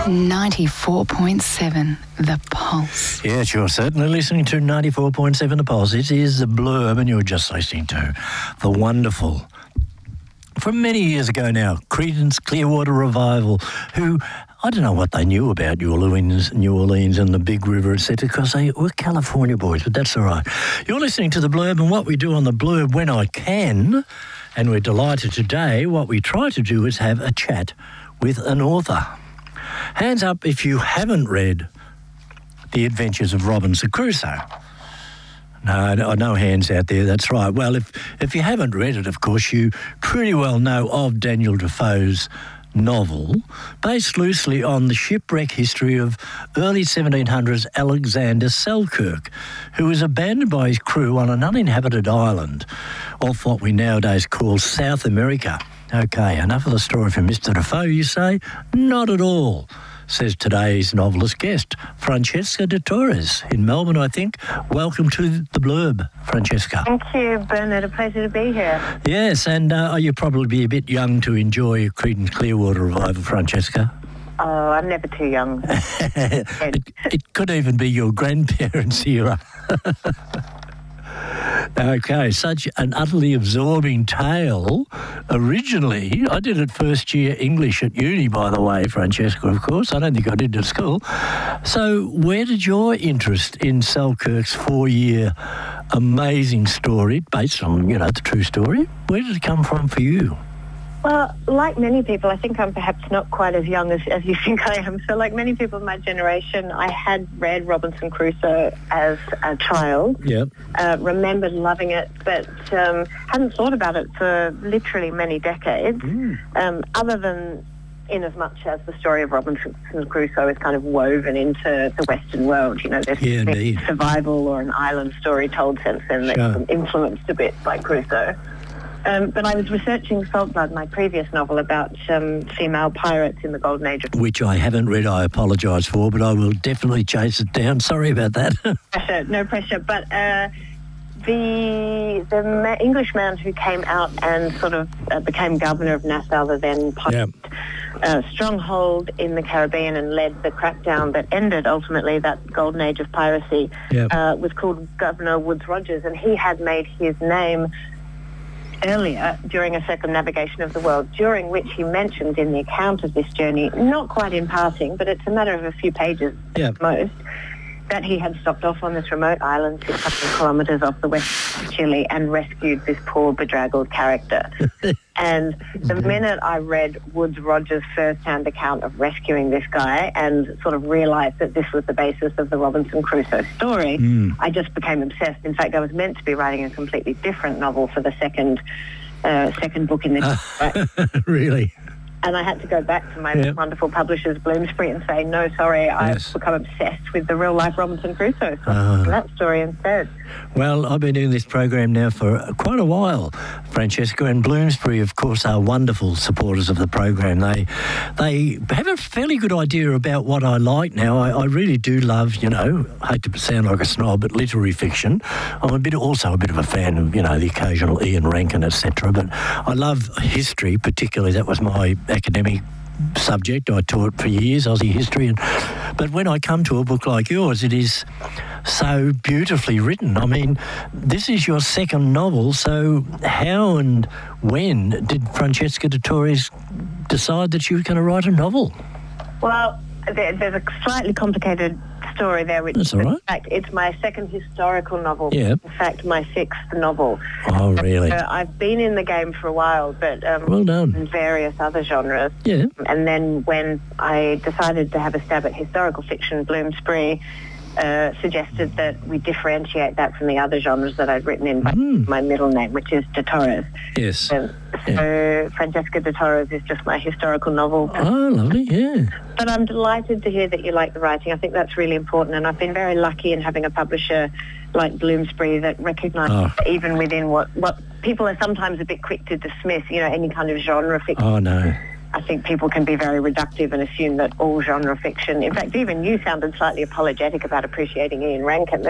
94.7 The Pulse. Yes, you're certainly listening to 94.7 The Pulse. It is The Blurb, and you're just listening to the wonderful, from many years ago now, Creedence Clearwater Revival, who, I don't know what they knew about New Orleans and the Big River, etc., because they were California boys, but that's all right. You're listening to The Blurb, and what we do on The Blurb when I can, and we're delighted today, what we try to do is have a chat with an author. Hands up if you haven't read The Adventures of Robinson Crusoe. No hands out there, that's right. Well, if you haven't read it, of course, you pretty well know of Daniel Defoe's novel, based loosely on the shipwreck history of early 1700s Alexander Selkirk, who was abandoned by his crew on an uninhabited island off what we nowadays call South America. OK, enough of the story from Mr. Defoe, you say? Not at all, says today's novelist guest, Francesca de Torres, in Melbourne, I think. Welcome to The Blurb, Francesca. Thank you, Bernard. A pleasure to be here. Yes, and you'll probably be a bit young to enjoy Creedence Clearwater Revival, Francesca. Oh, I'm never too young. It could even be your grandparents' era. OK, such an utterly absorbing tale. Originally, I did it first year English at uni, by the way, Francesca, of course. I don't think I did at school. So where did your interest in Selkirk's 4-year amazing story, based on, the true story, where did it come from for you? Well, like many people, I think I'm perhaps not quite as young as you think I am. So like many people of my generation, I had read Robinson Crusoe as a child, remembered loving it, but hadn't thought about it for literally many decades, other than in as much as the story of Robinson Crusoe is kind of woven into the Western world. There's survival or an island story told since then that's influenced a bit by Crusoe. But I was researching Saltblood, my previous novel about female pirates in the Golden Age. Which I haven't read, I apologise for, but I will definitely chase it down. Sorry about that. No pressure. But the Englishman who came out and sort of became governor of Nassau, the then pirate stronghold in the Caribbean, and led the crackdown that ended ultimately that Golden Age of piracy, was called Governor Woodes Rogers, and he had made his name earlier during a circumnavigation of the world, during which he mentions in the account of this journey, not quite in passing, but it's a matter of a few pages at most, that he had stopped off on this remote island 600 kilometres off the west of Chile and rescued this poor bedraggled character. And the minute I read Woodes Rogers' first-hand account of rescuing this guy and sort of realised that this was the basis of the Robinson Crusoe story, I just became obsessed. In fact, I was meant to be writing a completely different novel for the second book in this. Really? And I had to go back to my wonderful publishers, Bloomsbury, and say, no, sorry, I've become obsessed with the real-life Robinson Crusoe. So that story instead. Well, I've been doing this program now for quite a while, Francesca, and Bloomsbury, of course, are wonderful supporters of the program. They have a fairly good idea about what I like now. I really do love, hate to sound like a snob, but literary fiction. I'm also a bit of a fan of, the occasional Ian Rankin, etc. But I love history, particularly. That was my academic subject. I taught for years, Aussie history. But when I come to a book like yours, it is so beautifully written. I mean, this is your second novel, so how and when did Francesca de Torres decide that she was going to write a novel? Well, there's a slightly complicated story there, which That's all right. In fact, it's my second historical novel. Yeah. In fact, my sixth novel. Oh, really? I've been in the game for a while, but well done. In various other genres. Yeah. And then when I decided to have a stab at historical fiction, Bloomsbury suggested that we differentiate that from the other genres that I'd written in by my middle name, which is de Torres. Yes. So Francesca de Torres is just my historical novel. Oh, lovely, yeah. But I'm delighted to hear that you like the writing. I think that's really important, and I've been very lucky in having a publisher like Bloomsbury that recognises even within what people are sometimes a bit quick to dismiss, any kind of genre fiction. Oh, no. I think people can be very reductive and assume that all genre fiction, in fact, even you sounded slightly apologetic about appreciating Ian Rankin.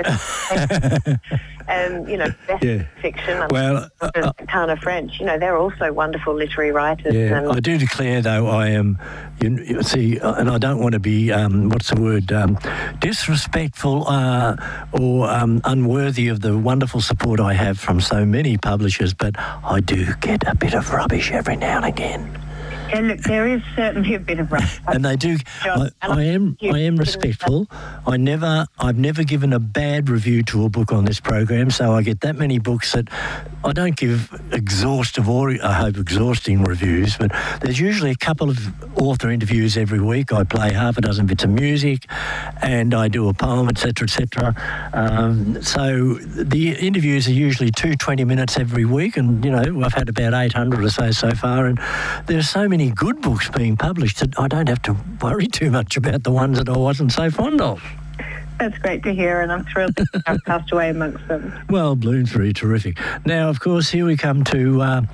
And, best fiction, Tana French, they're also wonderful literary writers. Yeah, and I do declare, though, I am, and I don't want to be, disrespectful or unworthy of the wonderful support I have from so many publishers, but I do get a bit of rubbish every now and again. And look, there is certainly a bit of rubbish. And they do. I am respectful. I've never given a bad review to a book on this program, so I get that many books that I don't give exhausting reviews, but there's usually a couple of author interviews every week. I play half a dozen bits of music, and I do a poem, etc., etc. So the interviews are usually 20 minutes every week, and I've had about 800 or so far, and there's so many good books being published that I don't have to worry too much about the ones that I wasn't so fond of. That's great to hear, and I'm thrilled to have passed away amongst them. Well, Bloomsbury, terrific. Now, of course, here we come to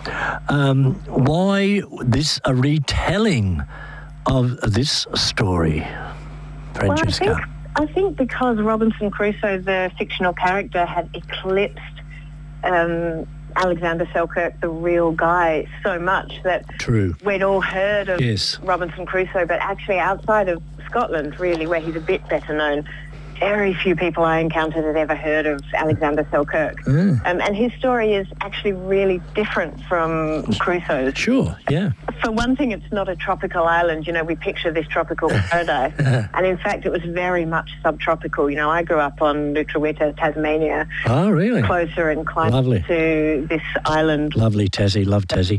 why a retelling of this story, Francesca? Well, I think because Robinson Crusoe, the fictional character, had eclipsed Alexander Selkirk, the real guy, so much that we'd all heard of Robinson Crusoe, but actually outside of Scotland, really, where he's a bit better known, very few people I encountered had ever heard of Alexander Selkirk. And his story is actually really different from Crusoe's. Sure, yeah. For one thing, it's not a tropical island. We picture this tropical paradise. And in fact, it was very much subtropical. I grew up on Lutruwita, Tasmania. Oh, really? Closer in climate to this island. Lovely Tassie, love Tassie.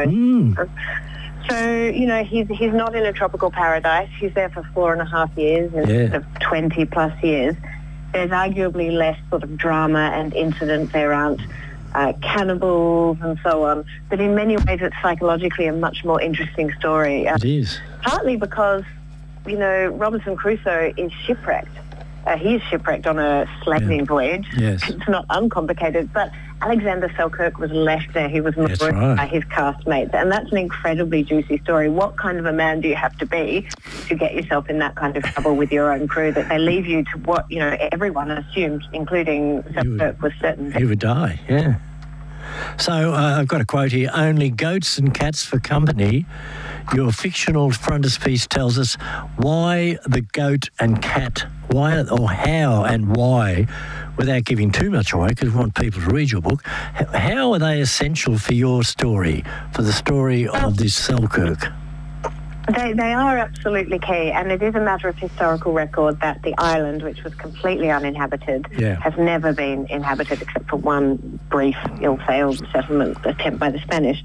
So, he's not in a tropical paradise. He's there for 4.5 years instead of 20 plus years. There's arguably less sort of drama and incident. There aren't cannibals and so on. But in many ways, it's psychologically a much more interesting story. It is. Partly because, Robinson Crusoe is shipwrecked. He is shipwrecked on a slaving voyage. Yes. It's not uncomplicated, but Alexander Selkirk was left there. He was marooned by his castmates, and that's an incredibly juicy story. What kind of a man do you have to be to get yourself in that kind of trouble with your own crew that they leave you to what, everyone assumed, including Selkirk, was certain. He would die, yeah. So I've got a quote here. Only goats and cats for company. Your fictional frontispiece tells us why the goat and cat, how and why, without giving too much away, because we want people to read your book, how are they essential for your story, for the story of this Selkirk? They are absolutely key, and it is a matter of historical record that the island, which was completely uninhabited, has never been inhabited except for one brief ill-failed settlement attempt by the Spanish,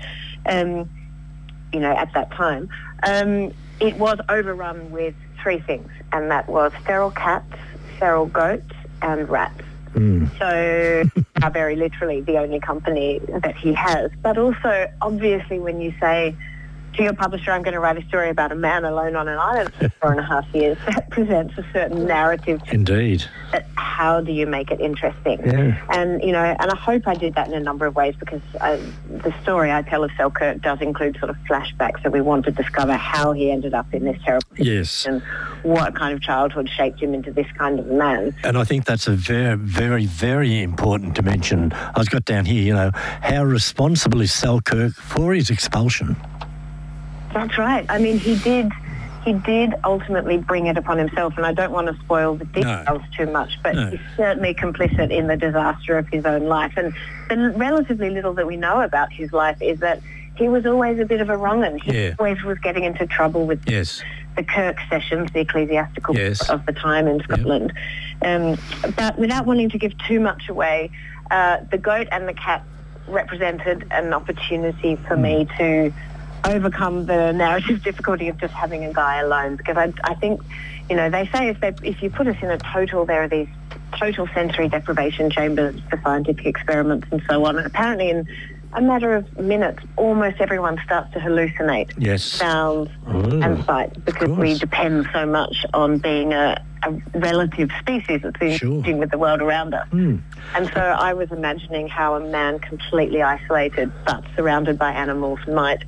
at that time. It was overrun with three things, and that was feral cats, feral goats, and rats. So are very literally the only company that he has. But also, obviously, when you say to your publisher, I'm going to write a story about a man alone on an island for 4.5 years, that presents a certain narrative. Indeed. How do you make it interesting? Yeah. And, and I hope I did that in a number of ways, because the story I tell of Selkirk does include sort of flashbacks, so we want to discover how he ended up in this terrible situation, what kind of childhood shaped him into this kind of man. And I think that's a very, very, very important dimension. I've got down here, how responsible is Selkirk for his expulsion? That's right. I mean, he did ultimately bring it upon himself, and I don't want to spoil the details too much, but he's certainly complicit in the disaster of his own life. And the relatively little that we know about his life is that he was always a bit of a wrong-un. He always was getting into trouble with the Kirk sessions, the ecclesiastical of the time in Scotland. But without wanting to give too much away, the goat and the cat represented an opportunity for me to overcome the narrative difficulty of just having a guy alone, because I think, they say if you put us in there are these total sensory deprivation chambers for scientific experiments and so on, and apparently in a matter of minutes, almost everyone starts to hallucinate sounds and sights, because we depend so much on being a relative species that's engaging with the world around us. And so I was imagining how a man completely isolated but surrounded by animals might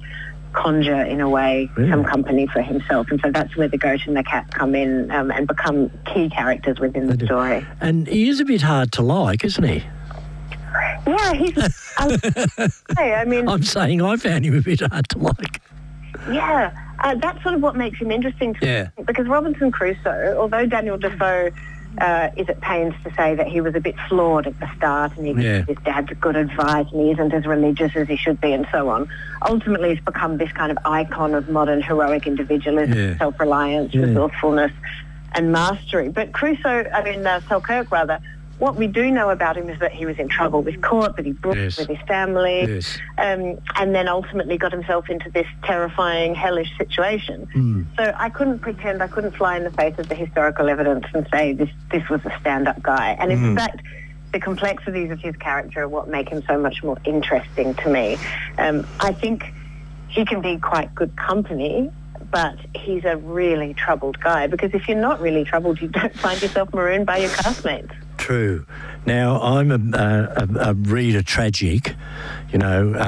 conjure, in a way, some company for himself. And so that's where the goat and the cat come in and become key characters within the story. And he is a bit hard to like, isn't he? Yeah, he's... I mean... I'm saying I found him a bit hard to like. Yeah, that's sort of what makes him interesting to me. Because Robinson Crusoe, although Daniel Defoe is at pains to say that he was a bit flawed at the start and he gives his dad good advice and he isn't as religious as he should be and so on, ultimately he's become this kind of icon of modern heroic individualism, self-reliance, resourcefulness and mastery. But Selkirk, what we do know about him is that he was in trouble with court, that he broke with his family, and then ultimately got himself into this terrifying, hellish situation. So I couldn't fly in the face of the historical evidence and say this was a stand-up guy. And in fact, the complexities of his character are what make him so much more interesting to me. I think he can be quite good company, but he's a really troubled guy, because if you're not really troubled, you don't find yourself marooned by your castmates. True. Now, I'm a reader tragic, and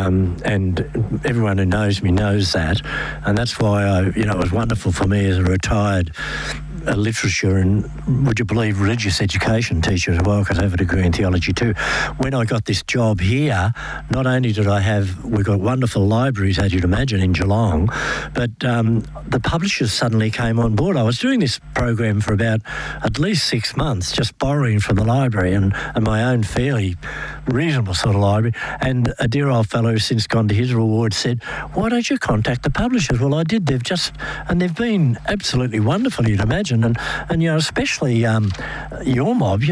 everyone who knows me knows that, and that's why it was wonderful for me as a retired literature and, would you believe, religious education teacher as well, because I have a degree in theology too. When I got this job here, not only did we've got wonderful libraries, as you'd imagine, in Geelong, but the publishers suddenly came on board. I was doing this program for about at least 6 months, just borrowing from the library and my own fairly reasonable sort of library, and a dear old fellow who's since gone to his reward said, "Why don't you contact the publishers?" Well, I did. They've been absolutely wonderful, you'd imagine. And especially your mob,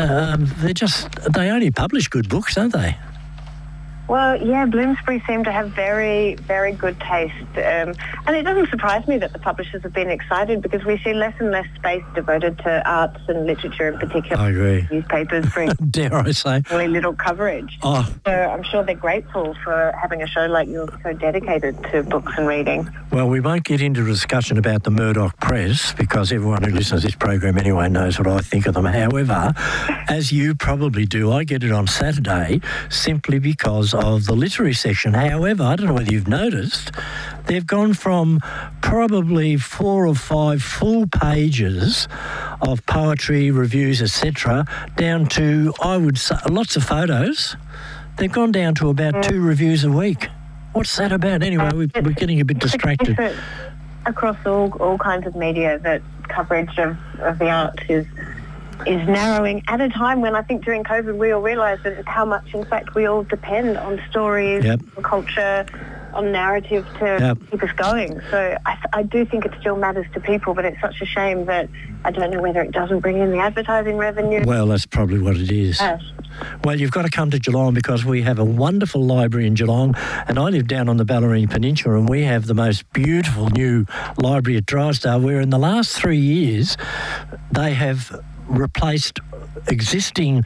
they only publish good books, don't they? Well, yeah, Bloomsbury seem to have very, very good taste. And it doesn't surprise me that the publishers have been excited, because we see less and less space devoted to arts and literature in particular. I agree. Newspapers bring dare I say really little coverage. So I'm sure they're grateful for having a show like yours so dedicated to books and reading. Well, we won't get into a discussion about the Murdoch Press, because everyone who listens to this program anyway knows what I think of them. However, as you probably do, I get it on Saturday simply because of the literary section. However, I don't know whether you've noticed, they've gone from probably 4 or 5 full pages of poetry, reviews, etc., down to, I would say, lots of photos. They've gone down to about 2 reviews a week. What's that about? Anyway, we're getting a bit distracted. Across all kinds of media, that coverage of the arts is narrowing at a time when I think during COVID we all realised that how much, in fact, we all depend on stories, on culture, on narrative to keep us going. So I do think it still matters to people, but it's such a shame that I don't know whether it doesn't bring in the advertising revenue. Well, that's probably what it is. Yes. Well, you've got to come to Geelong, because we have a wonderful library in Geelong, and I live down on the Bellarine Peninsula, and we have the most beautiful new library at Drysdale, where in the last 3 years they have replaced existing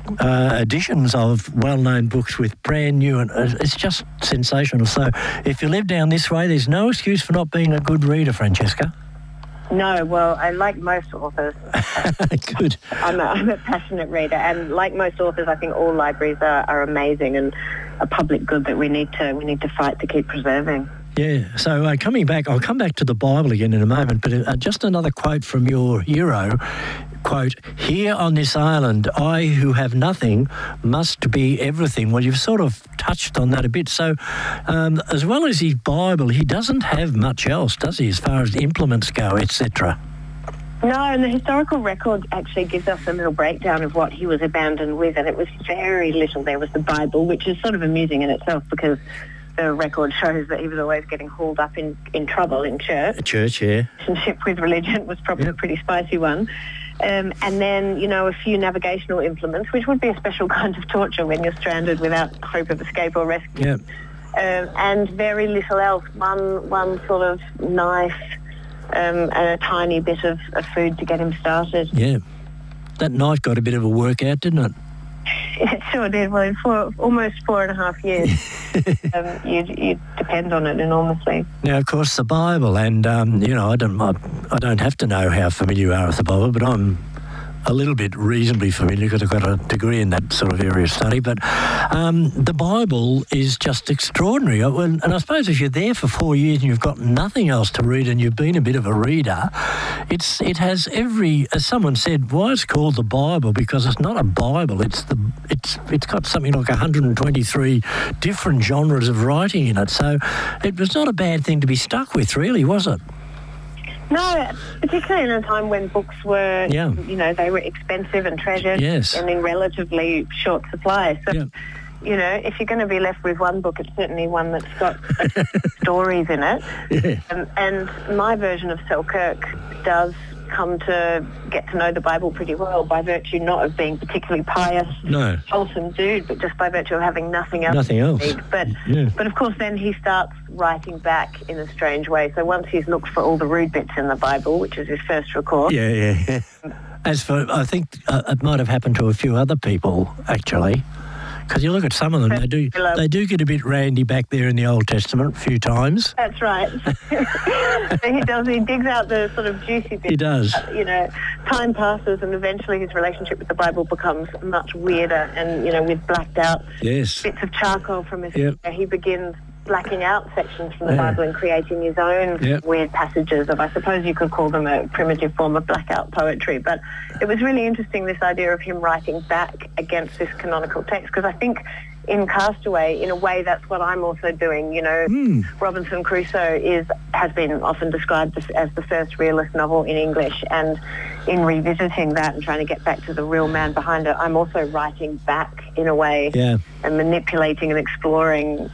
editions of well-known books with brand new, and it's just sensational. So if you live down this way, there's no excuse for not being a good reader, Francesca. No, well, I like most authors. Good. I'm a passionate reader, and like most authors, I think all libraries are amazing and a public good that we need to fight to keep preserving. Yeah, so coming back, I'll come back to the Bible again in a moment, but just another quote from your hero, quote, "Here on this island, I who have nothing must be everything." Well, you've sort of touched on that a bit. So as well as his Bible, he doesn't have much else, does he, as far as implements go, etc.? No, and the historical record actually gives us a little breakdown of what he was abandoned with, and it was very little. There was the Bible, which is sort of amusing in itself, because the record shows that he was always getting hauled up in trouble in church. Church, yeah. Relationship with religion was probably a pretty spicy one. And then, a few navigational implements, which would be a special kind of torture when you're stranded without hope of escape or rescue. Yeah. And very little else. One sort of knife and a tiny bit of food to get him started. Yeah. That knife got a bit of a workout, didn't it? It sure did. Well, for almost 4.5 years, you depend on it enormously. Now, of course, the Bible, and I don't have to know how familiar you are with the Bible, but I'm a little bit reasonably familiar because I've got a degree in that sort of area of study, but the Bible is just extraordinary. And I suppose if you're there for 4 years and you've got nothing else to read and you've been a bit of a reader, it has every, as someone said, why it's called the Bible, because it's not a Bible, it's got something like 123 different genres of writing in it. So it was not a bad thing to be stuck with, really, was it? No, particularly in a time when books were, they were expensive and treasured and in relatively short supply. So, if you're going to be left with one book, it's certainly one that's got stories in it. Yeah. And my version of Selkirk does come to get to know the Bible pretty well by virtue not of being particularly pious, wholesome dude, but just by virtue of having nothing else. To read. But of course then he starts writing back in a strange way. So once he's looked for all the rude bits in the Bible, which is his first record. As for, I think it might have happened to a few other people, actually. Because you look at some of them, they do get a bit randy back there in the Old Testament a few times. That's right. He digs out the sort of juicy bits. He does. Time passes and eventually his relationship with the Bible becomes much weirder and, with blacked out bits of charcoal from his hair. He begins blacking out sections from the Bible and creating his own weird passages of, I suppose you could call them a primitive form of blackout poetry. But it was really interesting, this idea of him writing back against this canonical text, because I think in Castaway, in a way, that's what I'm also doing. Robinson Crusoe has been often described as the first realist novel in English, and in revisiting that and trying to get back to the real man behind it, I'm also writing back in a way and manipulating and exploring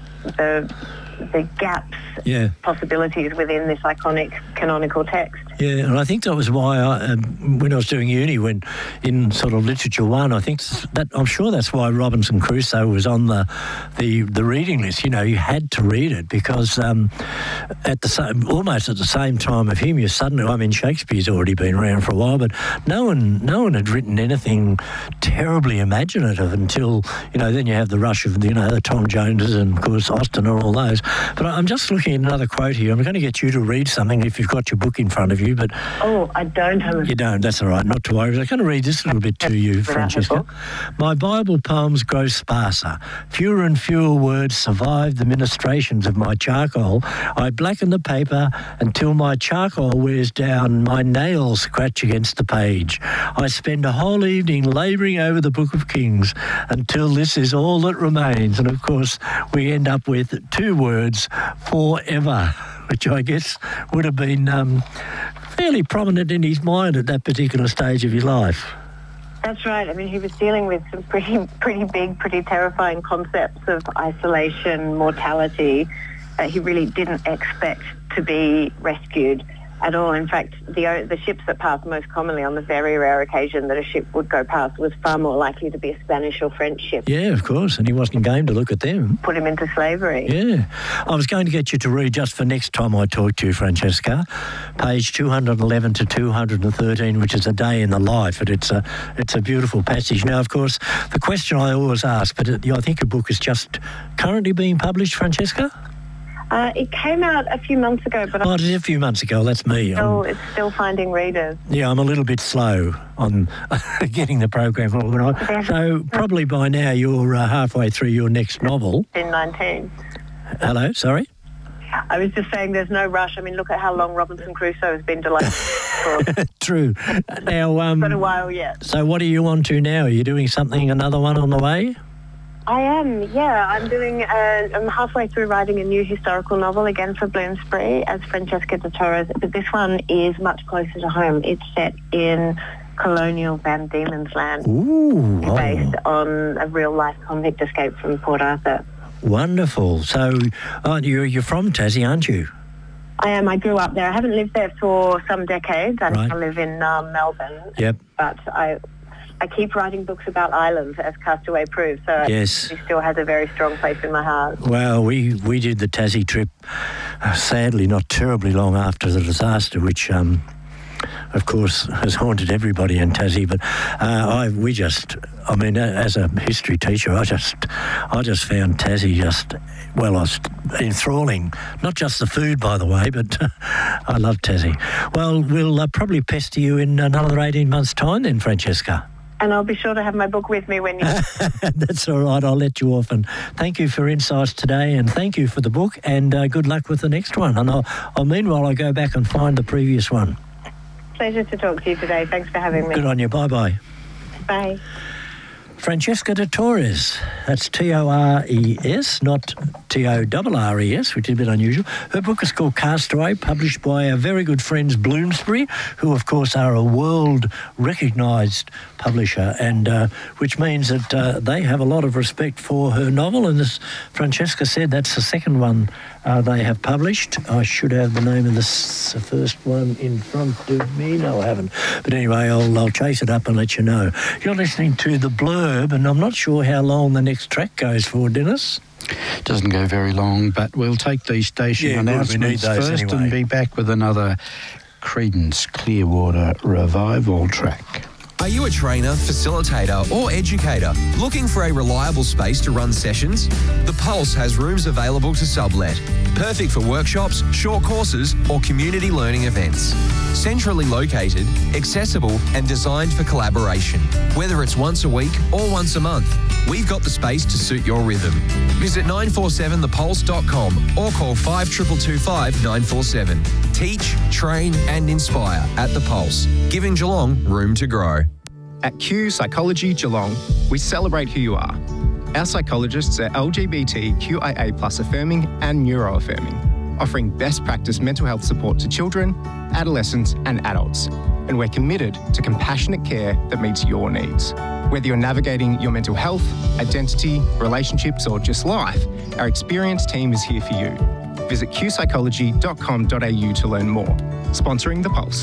the gaps, possibilities within this iconic canonical text. Yeah, and I think that was why when I was doing uni, when in sort of Literature 1, I think I'm sure that's why Robinson Crusoe was on the reading list. You had to read it because almost at the same time of him, Shakespeare's already been around for a while, but no one had written anything terribly imaginative until then you have the rush of the Tom Joneses and of course Austen and all those. But I'm just looking at another quote here. I'm going to get you to read something if you've got your book in front of you. But I don't. You don't. That's all right. Not to worry. I'm going to read this a little bit to you, Francesca. My Bible poems grow sparser. Fewer and fewer words survive the ministrations of my charcoal. I blacken the paper until my charcoal wears down. My nails scratch against the page. I spend a whole evening labouring over the Book of Kings until this is all that remains. And of course, we end up with 2 words, forever, which I guess would have been fairly prominent in his mind at that particular stage of his life. That's right. I mean, he was dealing with some pretty big, pretty terrifying concepts of isolation, mortality, that he really didn't expect to be rescued at all. In fact, the ships that passed most commonly, on the very rare occasion that a ship would go past, was far more likely to be a Spanish or French ship. Yeah, of course, and he wasn't game to look at them. Put him into slavery. Yeah. I was going to get you to read, just for next time I talk to you, Francesca, page 211 to 213, which is a day in the life, and it's a beautiful passage. Now, of course, the question I always ask, but I think your book is just currently being published, Francesca? It came out a few months ago, but it is a few months ago. That's me. It's still finding readers. Yeah, I'm a little bit slow on getting the program organised. So probably by now you're halfway through your next novel. In 19. Hello, sorry? I was just saying there's no rush. I mean, look at how long Robinson Crusoe has been delayed for. True. Now, got a while yet. So what are you on to now? Are you doing another one on the way? I am, yeah. I'm halfway through writing a new historical novel again for Bloomsbury as Francesca de Torres, but this one is much closer to home. It's set in colonial Van Diemen's Land, based on a real-life convict escape from Port Arthur. Wonderful. So you're from Tassie, aren't you? I am. I grew up there. I haven't lived there for some decades. I live in Melbourne. Yep. But I keep writing books about islands, as Castaway proves, so it still has a very strong place in my heart. Well, we did the Tassie trip, sadly not terribly long after the disaster, which, of course, has haunted everybody in Tassie. But as a history teacher, I just found Tassie just well, enthralling. Not just the food, by the way, but I love Tassie. Well, we'll probably pester you in another 18 months' time then, Francesca. And I'll be sure to have my book with me when you... That's all right. I'll let you off. And thank you for insights today, and thank you for the book, and good luck with the next one. And meanwhile, I'll go back and find the previous one. Pleasure to talk to you today. Thanks for having me. Good on you. Bye-bye. Bye. Francesca de Torres, that's T-O-R-E-S, not T-O-R-R-E-S, which is a bit unusual. Her book is called Castaway, published by our very good friends Bloomsbury, who, of course, are a world-recognised publisher, and which means that they have a lot of respect for her novel, and as Francesca said, that's the second one they have published. I should have the name of the first one in front of me. No, I haven't. But anyway, I'll chase it up and let you know. You're listening to The Blurb, and I'm not sure how long the next track goes for, Dennis. Doesn't go very long, but we'll take these station announcements first anyway, and be back with another Creedence Clearwater Revival track. Are you a trainer, facilitator or educator looking for a reliable space to run sessions? The Pulse has rooms available to sublet. Perfect for workshops, short courses or community learning events. Centrally located, accessible and designed for collaboration. Whether it's once a week or once a month, we've got the space to suit your rhythm. Visit 947thepulse.com or call 5225 947. Teach, train and inspire at The Pulse, giving Geelong room to grow. At Q Psychology Geelong, we celebrate who you are. Our psychologists are LGBTQIA+ affirming and neuroaffirming, offering best practice mental health support to children, adolescents and adults. And we're committed to compassionate care that meets your needs. Whether you're navigating your mental health, identity, relationships or just life, our experienced team is here for you. Visit qpsychology.com.au to learn more. Sponsoring The Pulse.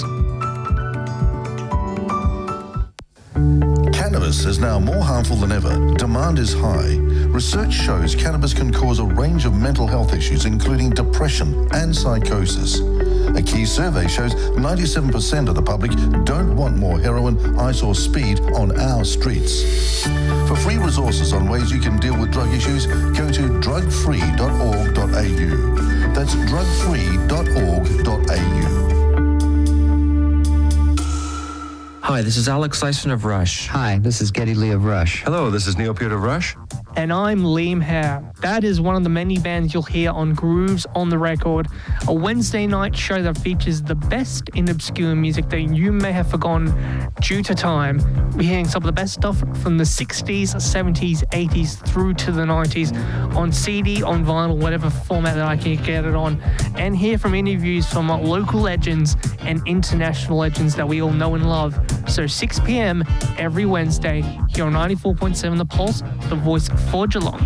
Cannabis is now more harmful than ever. Demand is high. Research shows cannabis can cause a range of mental health issues, including depression and psychosis. A key survey shows 97% of the public don't want more heroin, ice or speed on our streets. For free resources on ways you can deal with drug issues, go to drugfree.org.au. That's drugfree.org.au. Hi, this is Alex Lyson of Rush. Hi, this is Geddy Lee of Rush. Hello, this is Neil Peart of Rush. And I'm Liam Howe. That is one of the many bands you'll hear on Grooves on the Record, a Wednesday night show that features the best in obscure music that you may have forgotten due to time. We're hearing some of the best stuff from the 60s, 70s, 80s through to the 90s on CD, on vinyl, whatever format that I can get it on, and hear from interviews from local legends and international legends that we all know and love. So 6 p.m. every Wednesday here on 94.7 The Pulse, the voice for Geelong.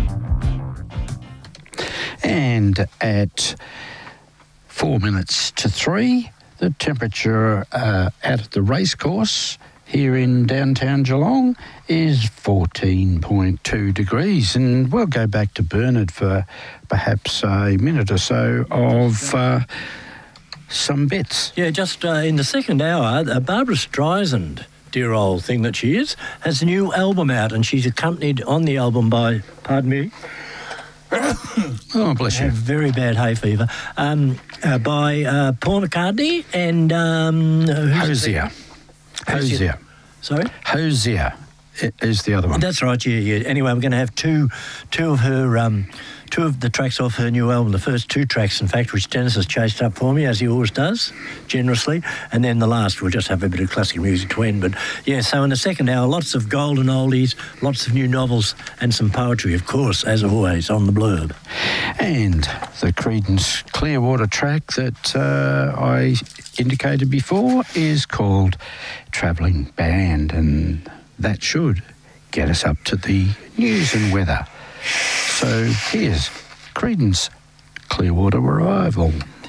And at 4 minutes to 3, the temperature at the racecourse here in downtown Geelong is 14.2 degrees. And we'll go back to Bernard for perhaps a minute or so of some bits. Yeah, just in the second hour, Barbara Streisand, dear old thing that she is, has a new album out, and she's accompanied on the album by, pardon me, oh, bless you, very bad hay fever, by Paul McCartney and Hosier. Hosier. Sorry? Hosier is the other one. That's right, yeah. Anyway, we're going to have two of her... two of the tracks off her new album, the first two tracks, in fact, which Dennis has chased up for me, as he always does, generously, and then the last, we'll just have a bit of classic music to end. But, yeah, so in the second hour, lots of golden oldies, lots of new novels, and some poetry, of course, as always, on The Blurb. And the Creedence Clearwater track that I indicated before is called Travelling Band, and that should get us up to the news and weather. So here's Creedence Clearwater Revival.